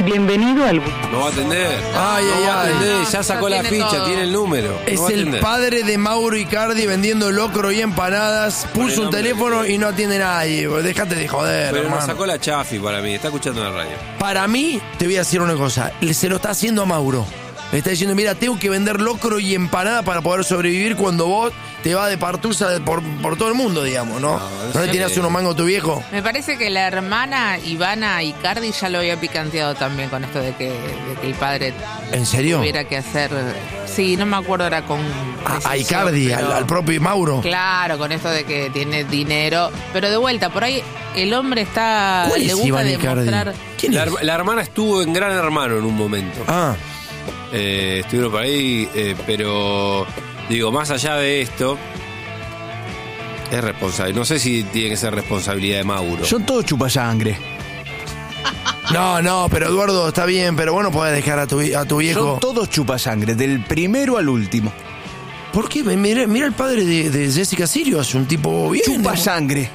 Bienvenido al... No va a atender. Ay, no ay, va a ay. atender. Ya sacó la ficha, todo. tiene el número. Es no va a el atender. padre de Mauro Icardi vendiendo locro y empanadas. Puso un nombre teléfono de- y no atiende nadie. Déjate de joder, Pero hermano. nos sacó la chafi para mí. Está escuchando la radio. Para mí, te voy a decir una cosa. Se lo está haciendo a Mauro. Le está diciendo, mira, tengo que vender locro y empanada para poder sobrevivir cuando vos te vas de partusa por todo el mundo, digamos, ¿no? ¿No le tirás unos mangos a tu viejo? Me parece que la hermana Ivana Icardi ya lo había picanteado también con esto de que el padre ¿En serio? tuviera que hacer... Sí, no me acuerdo, era con... A precisión, Icardi, pero- al propio Mauro. Claro, con esto de que tiene dinero. Pero de vuelta, por ahí el hombre está... ¿Cuál le es gusta Iván Icardi? demostrar... ¿Quién es? La hermana estuvo en Gran Hermano en un momento. Ah, Estuvieron por ahí, pero digo, más allá de esto, es responsable. No sé si tiene que ser responsabilidad de Mauro. Son todos chupasangre. no, pero Eduardo, está bien, pero vos no podés dejar a tu viejo. Son todos chupasangre, del primero al último. ¿Por qué? Mira el padre de Jessica Sirio, es un tipo bien. Chupasangre.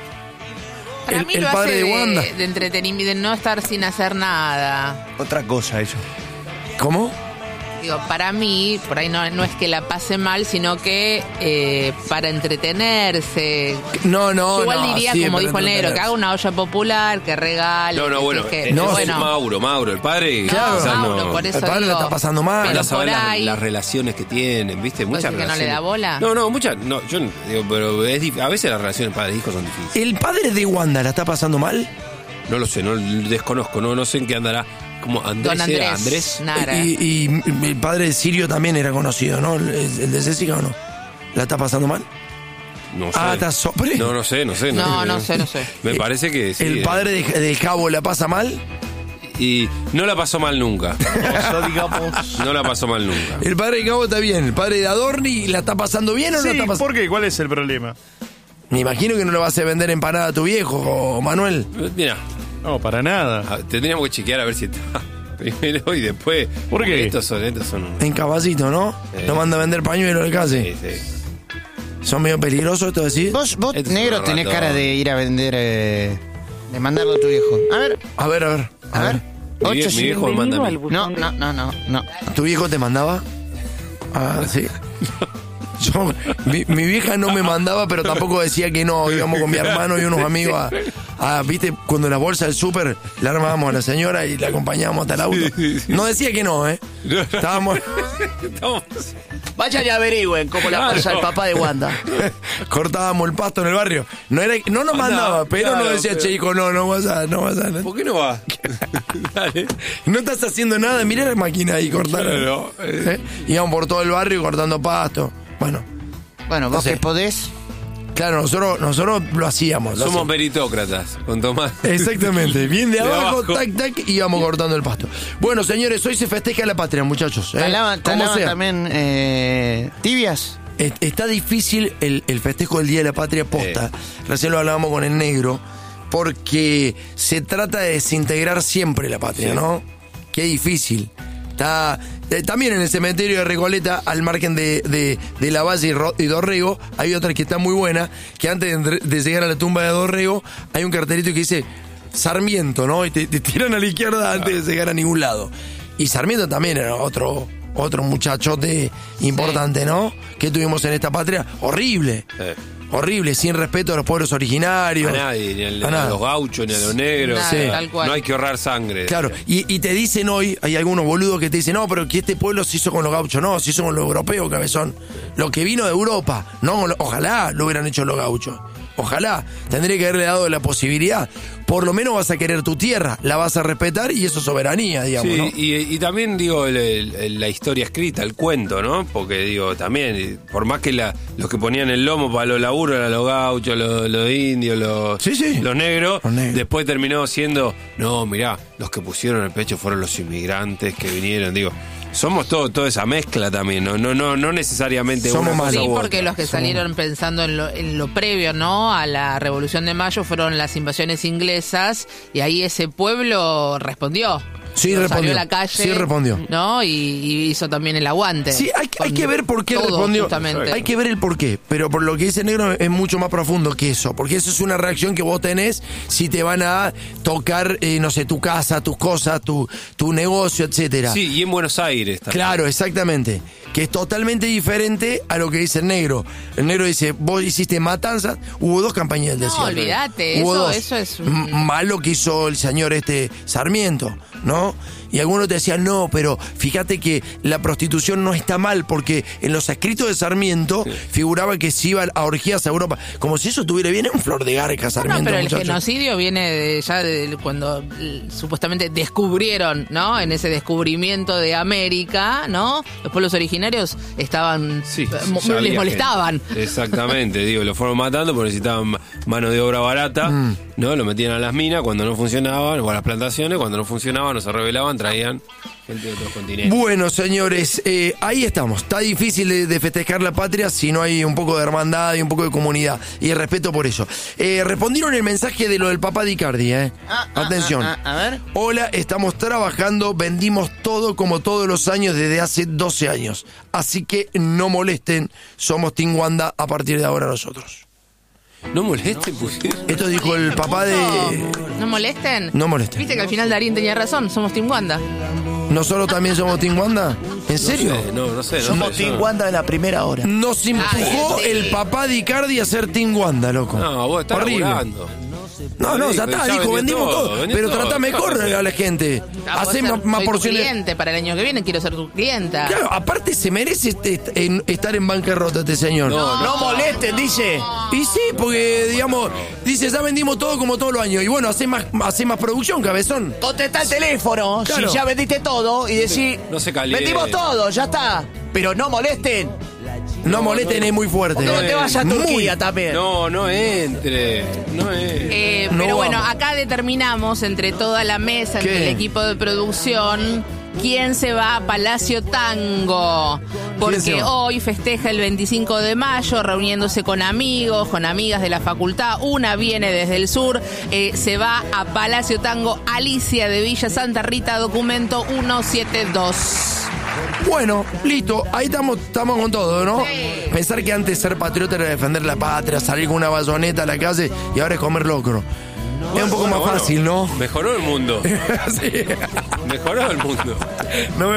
Para El- mí el lo padre hace de Wanda. de entretenimiento, de no estar sin hacer nada. Otra cosa eso. ¿Cómo? Digo, para mí, por ahí no es que la pase mal, sino que para entretenerse. No, Igual diría, sí, como para dijo el negro, que entretenerse. haga una olla popular, que regale. No, bueno, que, no, es bueno, Mauro, el padre. Claro. o sea, Mauro, por eso El padre digo, la está pasando mal. pero Andá a saber por las, ahí, las relaciones que tienen, ¿viste? ¿Vos Muchas decís que no relaciones. le da bola? No, muchas. No, yo no digo, pero a veces las relaciones padre-hijo son difíciles. ¿El padre de Wanda la está pasando mal? No lo sé, no desconozco, no sé en qué andará. Como Andrés, Don era Andrés. Andrés. Nara. Y el padre de Sirio también era conocido, ¿no? ¿El de Jessica o no? ¿La está pasando mal? No sé. Ah, está sobre. No sé. No sé. Me parece que sí. ¿El padre del Cabo la pasa mal? Y no la pasó mal nunca. Eso digamos. No la pasó mal nunca. El padre del Cabo está bien. ¿El padre de Adorni la está pasando bien o no la Sí, está pasando? ¿por qué? ¿Cuál es el problema? Me imagino que no le vas a vender empanada a tu viejo, Manuel. Mira, No, para nada. tendríamos que chequear a ver si está primero y después. ¿Por qué? Estos son. En Caballito, ¿no? Sí. No manda a vender pañuelos de casa. Sí, sí. ¿Son medio peligrosos esto decir? Vos Este es negro, un tenés ratón. cara de ir a vender, de mandarlo a tu viejo. A ver. A ver. A ver. Mi viejo me manda a mí. No. ¿Tu viejo te mandaba? Ah, sí. Yo, mi vieja no me mandaba, pero tampoco decía que no. Íbamos con mi hermano y unos amigos viste, cuando la bolsa del súper la armábamos a la señora y la acompañábamos hasta el auto. No decía que no, ¿eh? Estábamos Vayan y averigüen cómo la pasa el papá de Wanda. cortábamos el pasto en el barrio. No nos mandaba, pero claro, no decía, pero- che, hijo, no vas a. ¿Por qué no va? Dale. No estás haciendo nada, mirá la máquina ahí cortada. Claro, Íbamos por todo el barrio cortando pasto. Bueno, Bueno, vos sé. que podés. claro, nosotros lo hacíamos. lo Somos hacíamos. meritócratas con Tomás. Exactamente, bien de De abajo, abajo. tac, íbamos cortando el pasto. Bueno, señores, hoy se festeja la patria, muchachos. Talaban Como sea. también tibias. Está difícil el festejo del Día de la Patria posta. Recién lo hablábamos con el negro. Porque se trata de desintegrar siempre la patria, Sí. ¿no? Qué difícil. Está también en el cementerio de Recoleta, al margen de Lavalle y Dorrego, hay otra que está muy buena, que antes de llegar a la tumba de Dorrego, hay un cartelito que dice Sarmiento, ¿no? Y te tiran a la izquierda antes de llegar a ningún lado. Y Sarmiento también era otro muchachote importante, ¿no? Que tuvimos en esta patria. Horrible. Horrible, sin respeto a los pueblos originarios. A nadie, ni A a nada. los gauchos, ni a los negros. Nada, Sí. tal cual. No hay que ahorrar sangre. Claro, y te dicen hoy, hay algunos boludos que te dicen, no, pero que este pueblo se hizo con los gauchos. No, se hizo con los europeos, cabezón. Lo que vino de Europa. No, ojalá lo hubieran hecho los gauchos. Ojalá. Tendría que haberle dado la posibilidad. Por lo menos vas a querer tu tierra, la vas a respetar y eso es soberanía, digamos, Sí, ¿no? y también digo la historia escrita, el cuento, ¿no? Porque digo, también, por más que los que ponían el lomo para los laburos eran los gauchos, los indios, Sí. los negros, Los negros. después terminó siendo, no, mirá, los que pusieron el pecho fueron los inmigrantes que vinieron, digo, somos toda esa mezcla también, no necesariamente Somos una cosa Sí, malos. u otra. porque los que salieron pensando en lo previo, ¿no? A la Revolución de Mayo fueron las invasiones inglesas y ahí ese pueblo respondió. Sí, Salió respondió. a la calle. Sí, respondió. ¿No? Y hizo también el aguante. Sí, hay que ver por qué Todo, respondió. justamente. Hay que ver el por qué. Pero por lo que dice Negro es mucho más profundo que eso. Porque eso es una reacción que vos tenés si te van a tocar, no sé, tu casa, tus cosas, tu negocio, etcétera. Sí, y en Buenos Aires también. Claro, exactamente. Que es totalmente diferente a lo que dice el Negro. El Negro dice, vos hiciste matanzas, hubo 2 campañas del desierto. Olvídate, Hubo 2. eso es... Malo que hizo el señor Sarmiento, ¿no? Y algunos te decían, no, pero fíjate que la prostitución no está mal, porque en los escritos de Sarmiento figuraba que se iba a orgías a Europa. Como si eso estuviera bien, es un flor de garca, Sarmiento. No, pero el muchacho. genocidio viene ya de cuando supuestamente descubrieron, ¿no? En ese descubrimiento de América, ¿no? Los pueblos originarios estaban... Sí, les ya había molestaban. gente. Exactamente, digo, lo fueron matando porque necesitaban mano de obra barata, ¿no? Lo metían a las minas cuando no funcionaban, o a las plantaciones, cuando no funcionaban, no se rebelaban, traían gente de otros continentes. Bueno, señores, ahí estamos. Está difícil de festejar la patria si no hay un poco de hermandad y un poco de comunidad. Y respeto por eso. Respondieron el mensaje de lo del papá de Icardi, Atención. A ver. Hola, estamos trabajando, vendimos todo como todos los años desde hace 12 años. Así que no molesten, somos Team Wanda a partir de ahora nosotros. No molesten, pusieron. Esto dijo el papá de... ¿No molesten? No molesten. Viste que al final Darín tenía razón, somos Team Wanda. ¿Nosotros también somos Team Wanda? ¿En serio? No sé. Somos Team Wanda de la primera hora. Nos empujó el papá de Icardi a ser Team Wanda, loco. No, vos estás Horrible. laburando. No, ya está, dijo, vendimos todo. vendió Pero todo, trata mejor déjate. a la gente. Hacé más Soy porciones. tu cliente para el año que viene, quiero ser tu clienta. Claro, aparte se merece estar en bancarrota este señor. No molesten, dice. Y sí, porque, digamos, dice, ya vendimos todo como todos los años. Y bueno, hace más producción, cabezón. Contestá el teléfono, Claro. si ya vendiste todo, y decís, No se caliente. vendimos todo, ya está. Pero no molesten. No molesten, es muy fuerte. No te vayas a Muy. Turquía también. No entre. No es. No Pero bueno, vamos. acá determinamos entre toda la mesa, entre ¿Qué? el equipo de producción, quién se va a Palacio Tango. se Porque va? hoy festeja el 25 de mayo, reuniéndose con amigos, con amigas de la facultad. Una viene desde el sur, se va a Palacio Tango Alicia de Villa Santa Rita, documento 172. Bueno, listo, ahí estamos con todo, ¿no? Sí. Pensar que antes ser patriota era defender la patria, salir con una bayoneta a la calle y ahora es comer locro. Es un poco más fácil, ¿no? Mejoró el mundo. Sí. Mejoró el mundo. No me